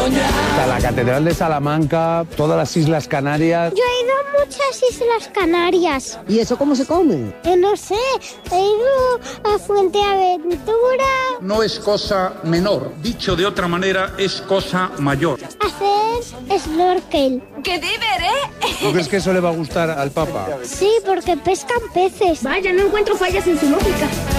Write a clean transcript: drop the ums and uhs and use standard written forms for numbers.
Está la Catedral de Salamanca, todas las Islas Canarias. Yo he ido a muchas Islas Canarias. ¿Y eso cómo se come? No sé, he ido a Fuerteventura. No es cosa menor, dicho de otra manera, es cosa mayor. Hacer snorkel. ¡Qué diver, eh! ¿Tú crees que eso le va a gustar al Papa? Sí, porque pescan peces. Vaya, no encuentro fallas en su lógica.